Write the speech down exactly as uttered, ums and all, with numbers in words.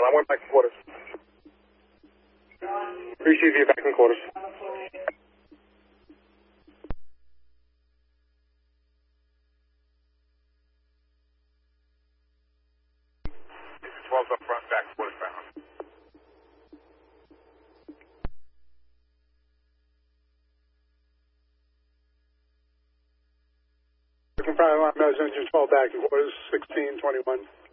I went back in quarters. Receive you back in quarters. twelve's up front, back quarters bound. Looking probably on Meadows engine twelve back in quarters, sixteen twenty-one.